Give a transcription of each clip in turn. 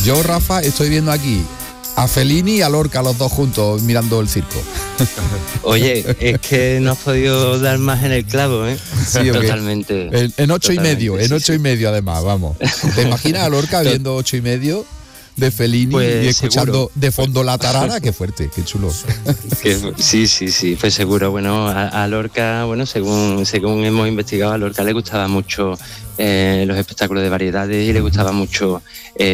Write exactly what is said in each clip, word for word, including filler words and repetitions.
Yo, Rafa, estoy viendo aquí a Fellini y a Lorca, los dos juntos, mirando el circo. Oye, es que no has podido dar más en el clavo, ¿eh? Sí, totalmente. En, en ocho totalmente, y medio, en sí, ocho sí. y medio además, vamos. ¿Te imaginas a Lorca viendo ocho y medio de Fellini Pues y escuchando seguro. de fondo la tarara? Qué fuerte, qué chulo. Que, sí, sí, sí, pues seguro. Bueno, a, a Lorca, bueno, según, según hemos investigado, a Lorca le gustaba mucho eh, los espectáculos de variedades y le gustaba mucho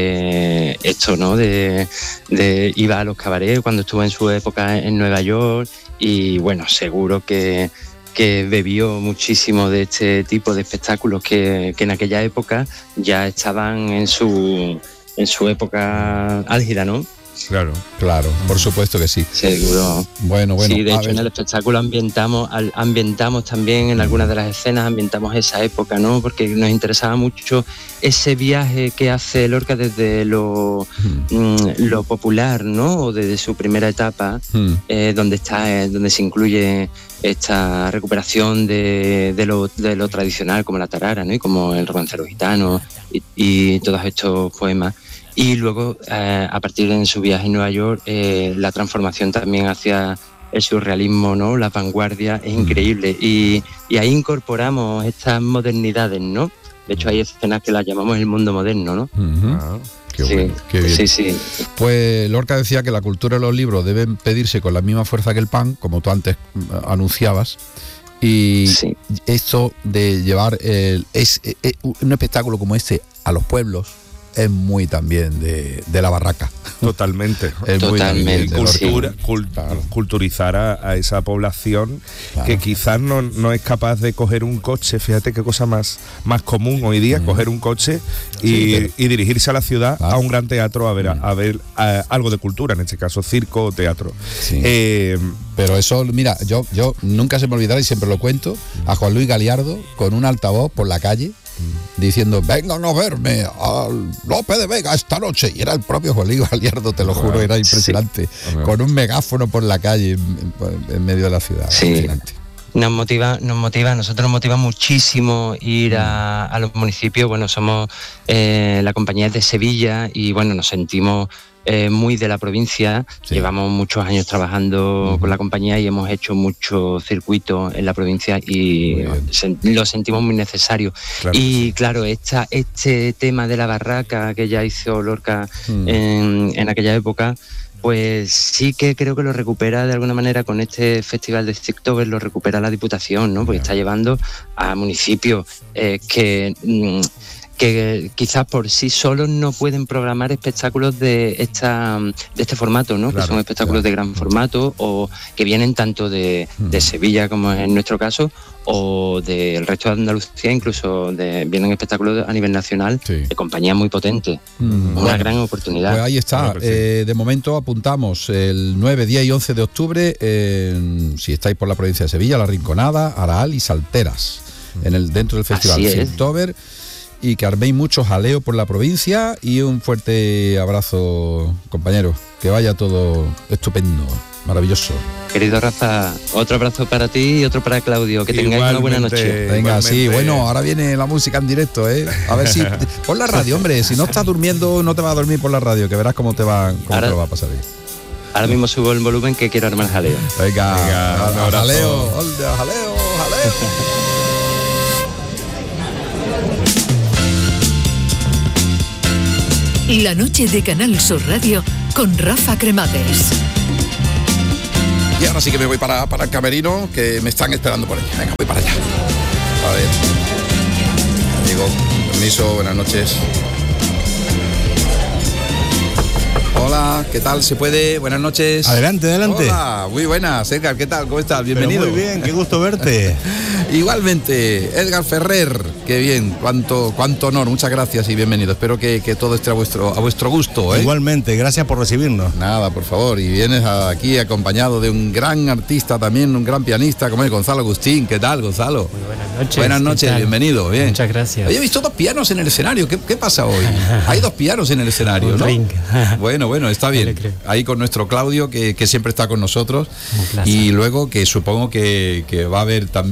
eh, esto, ¿no? De, de iba a los cabarets cuando estuvo en su época en Nueva York y bueno, seguro que que bebió muchísimo de este tipo de espectáculos que, que en aquella época ya estaban en su en su época álgida, ¿no? Claro. Claro, por supuesto que sí. Seguro. Bueno, bueno. Sí, de a hecho ver. en el espectáculo ambientamos, al- ambientamos también en algunas de las escenas, ambientamos esa época, ¿no? Porque nos interesaba mucho ese viaje que hace Lorca desde lo, mm, lo popular, ¿no? O desde su primera etapa, Hmm. eh, donde está, eh, donde se incluye esta recuperación de, de, lo, de lo tradicional, como la tarara, ¿no? Y como el romancero gitano y, y todos estos poemas. Y luego, eh, a partir de su viaje en Nueva York, eh, la transformación también hacia el surrealismo, ¿no? La vanguardia es increíble. Y, y ahí incorporamos estas modernidades, ¿no? De hecho, hay escenas que las llamamos el mundo moderno, ¿no? Ujú. Ah. Qué sí, bueno, qué bien. sí, sí. Pues Lorca decía que la cultura y los libros deben pedirse con la misma fuerza que el pan, como tú antes mm, anunciabas. Y Sí. esto de llevar el, es, eh, eh, un espectáculo como este a los pueblos es muy también de, de la barraca. Totalmente. Es muy también Totalmente, de Lorca. sí. Cultura, cul- Claro. culturizar a, a esa población Claro. que quizás no, no es capaz de coger un coche. Fíjate qué cosa más, más común hoy día, coger un coche y, Sí, pero- y dirigirse a la ciudad, Claro. a un gran teatro, a ver, a, a ver a- algo de cultura, en este caso circo o teatro. Sí. Eh, Pero eso, mira, yo, yo nunca se me olvidará y siempre lo cuento, a Juan Luis Galiardo con un altavoz por la calle diciendo, vengan a verme a Lope de Vega esta noche. Y era el propio Juan Luis Galiardo, te lo juro, era impresionante. Ajá. Con un megáfono por la calle en, en medio de la ciudad. Sí. Impresionante. Nos motiva, nos motiva, a nosotros nos motiva muchísimo ir a, a los municipios. Bueno, somos eh, la compañía es de Sevilla y bueno, nos sentimos eh, muy de la provincia. Sí. Llevamos muchos años trabajando Ujú. con la compañía y hemos hecho mucho circuito en la provincia y Muy bien. sen- lo sentimos muy necesario. Claro y claro, esta, este tema de la barraca que ya hizo Lorca Mm. en, en aquella época, pues sí que creo que lo recupera de alguna manera con este festival de Sticktober, lo recupera la Diputación, ¿no? Porque está llevando a municipios eh, que, mm, que quizás por sí solos no pueden programar espectáculos de esta de este formato, ¿no? Claro, que son espectáculos claro. de gran formato o que vienen tanto de, de Sevilla como en nuestro caso o del resto de Andalucía, incluso de, vienen espectáculos a nivel nacional Sí. de compañías muy potentes. Mm, Una bueno. gran oportunidad. Pues ahí está. Claro que sí. Eh, de momento apuntamos el nueve, diez y once de octubre, en- si estáis por la provincia de Sevilla, La Rinconada, Araal y Salteras, en el dentro del festival Así es. Sticktober. Y que arméis mucho jaleo por la provincia y un fuerte abrazo, compañeros. Que vaya todo estupendo, maravilloso. Querido Rafa, otro abrazo para ti y otro para Claudio. Que tengáis una buena Igualmente. noche. Venga, igualmente. sí, bueno, ahora viene la música en directo, ¿eh? A ver si... Pon la radio, hombre, si no estás durmiendo, no te vas a dormir por la radio, que verás cómo te va, cómo Ahora- te lo va a pasar ahí. Ahora mismo subo el volumen que quiero armar jaleo. Venga, Venga, un a- a abrazo. jaleo, hola, jaleo, jaleo. La noche de Canal Sur Radio con Rafa Cremades. Y ahora sí que me voy para, para el camerino, que me están esperando por ahí. Venga, voy para allá. A ver. Amigo, permiso, buenas noches. Hola, ¿qué tal? ¿Se puede? Buenas noches. Adelante, adelante. Hola, muy buenas. Edgar, ¿qué tal? ¿Cómo estás? Bienvenido. Pero muy bien, qué gusto verte. Igualmente, Edgar Ferrer, qué bien, cuánto, cuánto honor, muchas gracias y bienvenido. Espero que, que todo esté a vuestro, a vuestro gusto, ¿eh? Igualmente, gracias por recibirnos. Nada, por favor, y vienes aquí acompañado de un gran artista también, un gran pianista como es Gonzalo Agustín. ¿Qué tal, Gonzalo? Muy buenas noches. Buenas ¿qué noches, tal? bienvenido, bien. Muchas gracias. Oye, he visto dos pianos en el escenario, ¿qué, qué pasa hoy? Hay dos pianos en el escenario, Un ¿no? ring. Bueno, bueno, está No bien. le creo. Ahí con nuestro Claudio, que, que siempre está con nosotros. Un placer. Y luego que supongo que, que va a haber también muy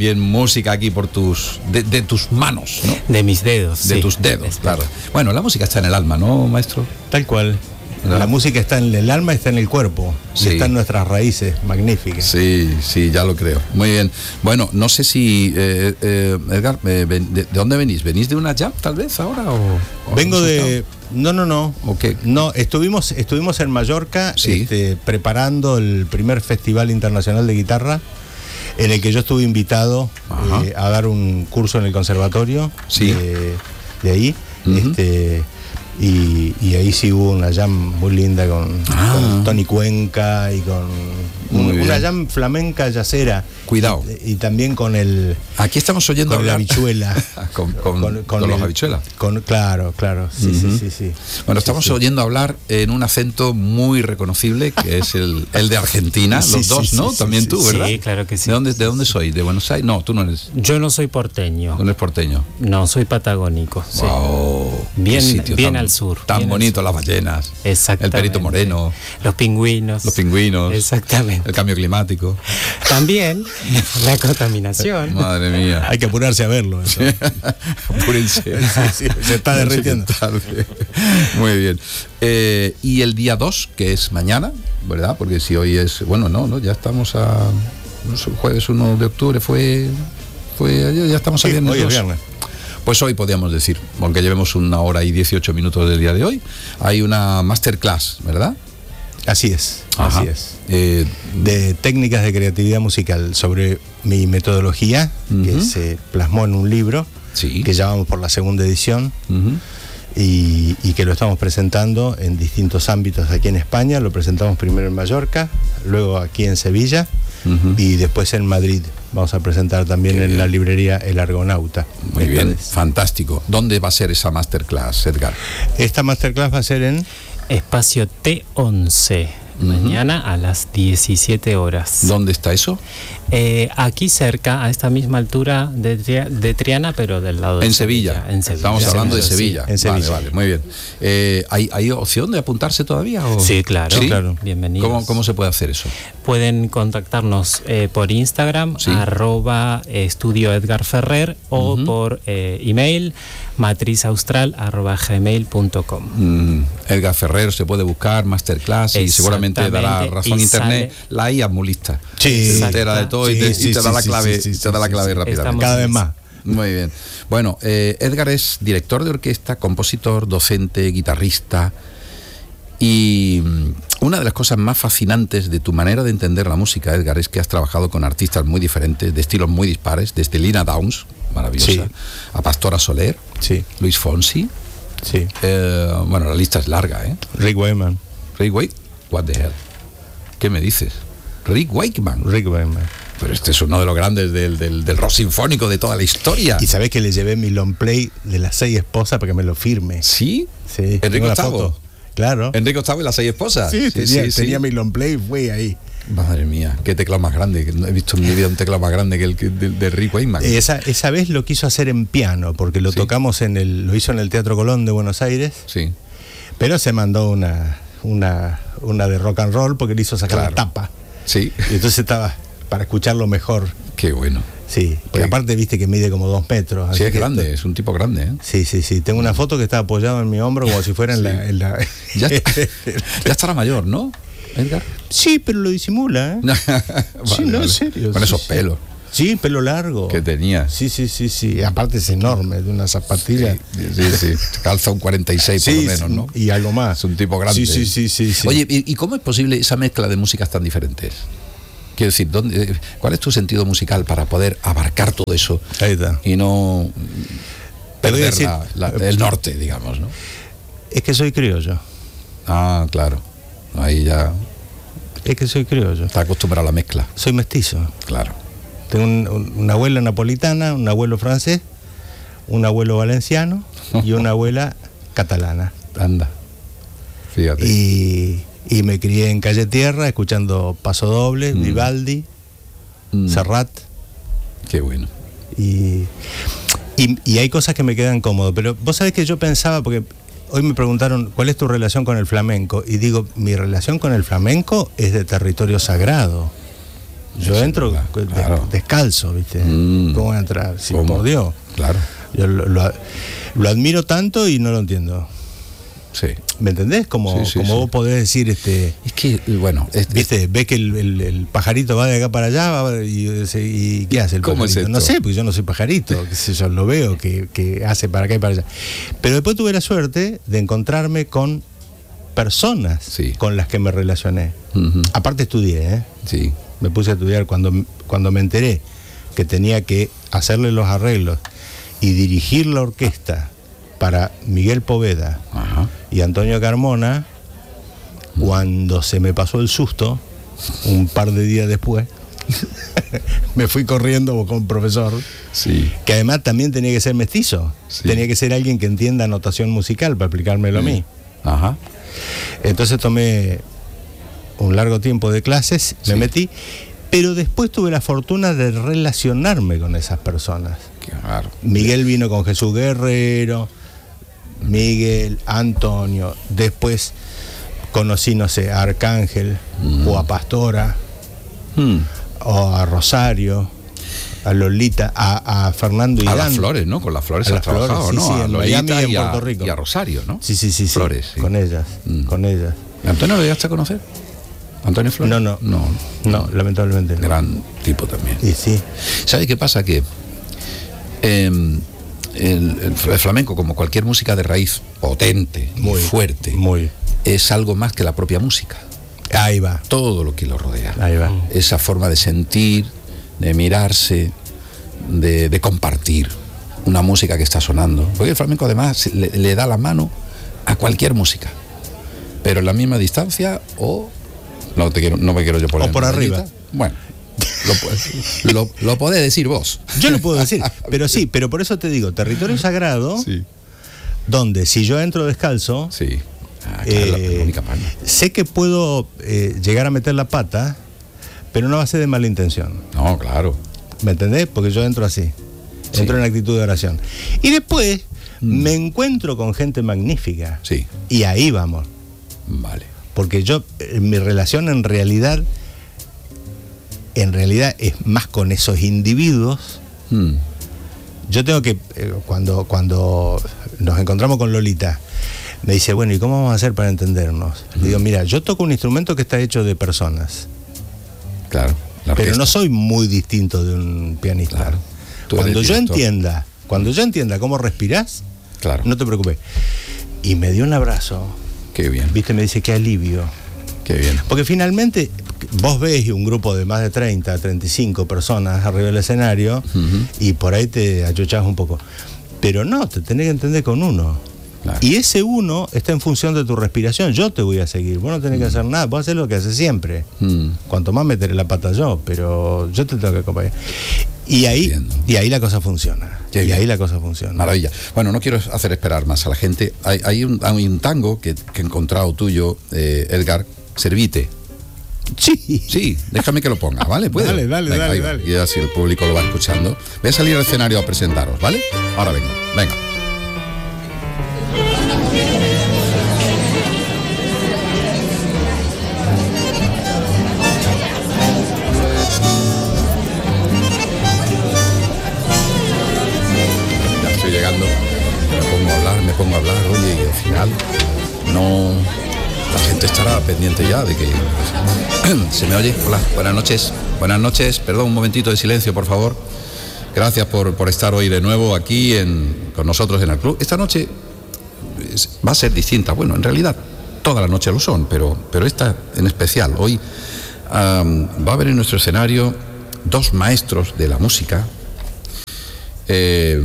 música aquí por tus de, de tus manos, ¿no? De mis dedos. De sí. tus dedos, Exacto. claro. Bueno, la música está en el alma, ¿no, maestro? Tal cual. ¿Verdad? La música está en el alma, está en el cuerpo. Sí. Y está en nuestras raíces, magníficas. Sí, sí, ya lo creo. Muy bien. Bueno, no sé si, eh, eh, Edgar, eh, ven- de, ¿de dónde venís? ¿Venís de una jam tal vez ahora? O, o Vengo habéis de... estado? No, no, no. ¿O qué? No, estuvimos, estuvimos en Mallorca Sí. este, preparando el primer Festival Internacional de Guitarra, en el que yo estuve invitado Ajá. eh, a dar un curso en el conservatorio Sí. de, de ahí. Ujú. este, y, y ahí sí hubo una jam muy linda con, Ah. con Tony Cuenca y con un- Muy una bien. jam flamenca yacera. Cuidado. Y, y también con el Aquí estamos oyendo con la hablar- habichuela. con, con- con los el- habichuelas. con- claro, claro. Sí, Ujú. sí, sí, sí. Bueno, Sí, estamos sí. oyendo hablar en un acento muy reconocible, que es el, el de Argentina, Sí, los sí, dos, sí, ¿no? sí, También sí, tú, sí. ¿verdad? Sí, claro que sí. ¿De dónde, de dónde soy? ¿De Buenos Aires? No, tú no eres, Yo no soy porteño. tú no eres porteño. No, soy patagónico. sí. Wow, qué Bien- sitio bien tan- al sur, Tan bien al bonito, sur. las ballenas, el Exactamente. perito moreno, Los pingüinos. los pingüinos, Exactamente. el cambio climático. También la contaminación. Madre mía. Hay que apurarse a verlo. Eso. Apúrense. Sí, se está derritiendo. Tarde. Muy bien. Eh, y el día dos, que es mañana, ¿verdad? Porque si hoy es. Bueno, no, no, ya estamos a. No sé, jueves uno de octubre fue. Fue ayer, ya estamos a Sí, viernes hoy es dos. viernes. Pues hoy podríamos decir, aunque llevemos una hora y dieciocho minutos del día de hoy, hay una masterclass, ¿verdad? Así es, Ajá. así es. Eh, De técnicas de creatividad musical sobre mi metodología, que Ujú. se plasmó en un libro, Sí. que ya vamos por la segunda edición, ujú. y, y que lo estamos presentando en distintos ámbitos aquí en España. Lo presentamos primero en Mallorca, luego aquí en Sevilla, Ujú. y después en Madrid. Vamos a presentar también Qué en bien. la librería El Argonauta. Muy Esta bien, vez. fantástico. ¿Dónde va a ser esa masterclass, Edgar? Esta masterclass va a ser en... Espacio T once. Ujú. Mañana a las diecisiete horas. ¿Dónde está eso? Eh, aquí cerca, a esta misma altura de, Tria- de Triana, pero del lado de En Sevilla. En Sevilla. Estamos hablando de Sí. Sevilla. en Sevilla. Vale, vale, muy bien. Eh, ¿hay, ¿Hay opción de apuntarse todavía? O? Sí, claro. ¿Sí? Claro. Bienvenidos. ¿Cómo, ¿Cómo se puede hacer eso? Pueden contactarnos eh, por Instagram, Sí. arroba estudio Edgar Ferrer, o Ujú. por eh, email, matrizaustral arroba gmail punto com. Mm, Edgar Ferrer se puede buscar, masterclass, y seguramente dará Exactamente, razón y internet. sale- La I A es muy lista. Sí. Se entera de todo y Sí, te, y sí, te da sí, la sí, clave, sí, sí, te da la sí, clave sí. rápidamente. Estamos- Cada vez más. Muy bien. Bueno, eh, Edgar es director de orquesta, compositor, docente, guitarrista. Y mm, una de las cosas más fascinantes de tu manera de entender la música, Edgar, es que has trabajado con artistas muy diferentes, de estilos muy dispares, desde Lina Downs, maravillosa, Sí. a Pastora Soler, Sí, Luis Fonsi. sí. Eh, bueno, la lista es larga, ¿eh? Rick Wakeman. Rick Wake, what the hell? ¿Qué me dices? Rick Wakeman. Rick Wakeman. Pero este es uno de los grandes del, del, del rock sinfónico de toda la historia. Y sabés que le llevé mi long play de las seis esposas para que me lo firme. ¿Sí? Sí, Enrique tengo la Octavo. foto. Claro. Enrique Octavo y las seis esposas. Sí, tenía, tenía mi long play, fue ahí. Madre mía, qué teclado más grande. Que no he visto en mi vida un teclado más grande que el que- de, de Rick Wakeman. Esa, esa vez lo quiso hacer en piano, porque lo Sí. tocamos en el, lo hizo en el Teatro Colón de Buenos Aires, Sí. pero se mandó una, una, una de rock and roll porque le hizo sacar Claro. la tapa. Sí. Y entonces estaba para escucharlo mejor. Qué bueno. Sí, porque Qué- aparte viste que mide como dos metros. Sí, así es que- grande, es un tipo grande, ¿eh? Sí, sí, sí. Tengo una foto que está apoyado en mi hombro como si fuera en la. En la... Ya, ya estará mayor, ¿no, Edgar? Sí, pero lo disimula, ¿eh? Vale, Sí, no, en vale. serio, Con sí, esos sí. pelos Sí, pelo largo. que tenía. Sí, sí, sí, sí. Y aparte es enorme, de una zapatilla. Sí, sí. Calza un cuarenta y seis por lo menos, ¿no? Y algo más. Es un tipo grande. Sí, sí, sí, sí, sí. Oye, ¿y, y cómo es posible esa mezcla de músicas tan diferentes? Quiero decir, ¿dónde, ¿cuál es tu sentido musical para poder abarcar todo eso Ahí está. y no Te voy a perder decir- la- la- el norte, digamos, ¿no? Es que soy criollo. Ah, claro. Ahí ya Es que soy criollo. está acostumbrado a la mezcla, Soy mestizo. claro. Tengo un- un- una abuela napolitana, un abuelo francés, un abuelo valenciano y una abuela catalana. Anda. Fíjate. Y, y me crié en Calle Tierra escuchando Paso Doble, Mm. Vivaldi, Mm, Serrat. Qué bueno. Y, y, y hay cosas que me quedan cómodo. Pero vos sabés que yo pensaba, porque hoy me preguntaron cuál es tu relación con el flamenco. Y digo, mi relación con el flamenco es de territorio sagrado. Yo Eso, entro claro, de- claro. descalzo, ¿viste? Mm. ¿Cómo voy a entrar? Sí, ¿Cómo? por Dios. Claro, Yo lo, lo- lo admiro tanto y no lo entiendo. sí. ¿Me entendés? Como, Sí, sí, como sí. vos podés decir, este, Es que, bueno, es, viste, ves que el, el- el pajarito va de acá para allá va y, y ¿qué hace el ¿Cómo es pajarito? No esto? sé, porque yo no soy pajarito, qué sé yo, lo veo que, que hace para acá y para allá. Pero después tuve la suerte de encontrarme con personas Sí. con las que me relacioné. Ujú. Aparte estudié, ¿eh? Sí, Me puse a estudiar cuando, cuando me enteré que tenía que hacerle los arreglos y dirigir la orquesta para Miguel Poveda ajá. y Antonio Carmona. Cuando se me pasó el susto, un par de días después, me fui corriendo con un profesor, Sí, que además también tenía que ser mestizo, Sí. tenía que ser alguien que entienda notación musical para aplicármelo a mí. ajá. Entonces tomé un largo tiempo de clases, me Sí. metí, pero después tuve la fortuna de relacionarme con esas personas. Claro. Miguel vino con Jesús Guerrero, Miguel, Antonio, después conocí, no sé, a Arcángel Mm. o a Pastora Hmm. o a Rosario, a Lolita, a, a Fernando A Irán. las flores, ¿no? Con las flores A has las flores, trabajado, sí, ¿no? sí, a en Lolita Miami y en y a- Puerto Rico. Y a Rosario, ¿no? Sí, sí, sí, sí. Flores, sí. Con ellas, Mm. con ellas. ¿Antonio lo llegaste a conocer? ¿Antonio Flores? No, no, No, no, lamentablemente no. gran tipo también. Y sí, ¿Sabe qué pasa? Que eh, el, el flamenco, como cualquier música de raíz potente, muy Muy, fuerte, muy. es algo más que la propia música. Ahí va, Todo lo que lo rodea. ahí va. Esa forma de sentir, de mirarse, de, de compartir una música que está sonando. Porque el flamenco además le, le da la mano a cualquier música, pero en la misma distancia o no te quiero, no me quiero yo poner O por en arriba. medallita. Bueno, lo, pu- lo, lo podés decir vos. Yo lo puedo decir, pero sí, pero por eso te digo, territorio sagrado, Sí, donde si yo entro descalzo, sí. Ah, claro, la eh, única palma. sé que puedo eh, llegar a meter la pata, pero no va a ser de mala intención. No, claro. ¿Me entendés? Porque yo entro así, Sí. entro en actitud de oración. Y después Mm. me encuentro con gente magnífica. Sí, Y ahí vamos. vale. Porque yo, eh, mi relación en realidad, en realidad es más con esos individuos. Mm, Yo tengo que, eh, cuando, cuando nos encontramos con Lolita, me dice, bueno, ¿y cómo vamos a hacer para entendernos? Le digo, mira, yo toco un instrumento que está hecho de personas, claro. la pero orquesta. no soy muy distinto de un pianista. Claro. Tú Cuando eres yo director. entienda, cuando yo entienda cómo respirás, Claro. no te preocupes. Y me dio un abrazo, Qué bien, viste, me dice, qué alivio. qué bien. Porque finalmente vos ves un grupo de más de treinta, treinta y cinco personas arriba del escenario Ujú. y por ahí te achuchás un poco. Pero no, te tenés que entender con uno. Claro. Y ese uno está en función de tu respiración. Yo te voy a seguir. Vos no tenés que hacer nada. Vos haces lo que haces siempre. Mm, Cuanto más meteré la pata yo, pero yo te tengo que acompañar. Y ahí, Entiendo. y ahí la cosa funciona. Qué y bien. ahí la cosa funciona. Maravilla. Bueno, no quiero hacer esperar más a la gente. Hay, hay, un, hay un tango que, que he encontrado tuyo, eh, Edgar, Servite. Sí. Sí, déjame que lo ponga, ¿vale? ¿Puedo? Dale, dale, Venga, dale, ahí va. dale. Y así el público lo va escuchando. Voy a salir al escenario a presentaros, ¿vale? Ahora vengo, venga. Ya estoy llegando, me pongo a hablar, me pongo a hablar, oye, y al final no... La gente estará pendiente ya de que... ¿Se me oye? Hola, buenas noches. Buenas noches, perdón, un momentito de silencio, por favor. Gracias por, por estar hoy de nuevo aquí en, con nosotros en el club. Esta noche es- va a ser distinta. Bueno, en realidad toda la noche lo son, pero, pero esta en especial. Hoy am, va a haber en nuestro escenario dos maestros de la música. Eh,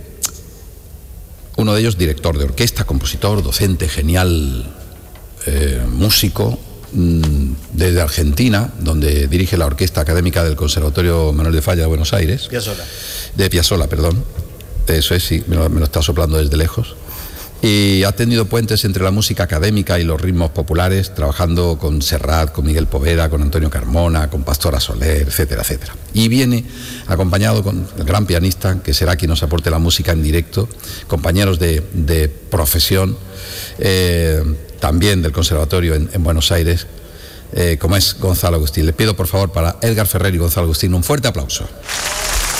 uno de ellos director de orquesta, compositor, docente, genial eh, músico, mmm, desde Argentina, donde dirige la Orquesta Académica del Conservatorio Manuel de Falla de Buenos Aires. Piazzolla. De Piazzolla, perdón. Eso es, sí, me lo, me lo está soplando desde lejos. Y ha tendido puentes entre la música académica y los ritmos populares, trabajando con Serrat, con Miguel Poveda, con Antonio Carmona, con Pastora Soler, etcétera, etcétera. Y viene acompañado con el gran pianista, que será quien nos aporte la música en directo, compañeros de, de profesión, eh, también del Conservatorio en, en Buenos Aires, eh, como es Gonzalo Agustín. Les pido por favor para Edgar Ferrer y Gonzalo Agustín un fuerte aplauso.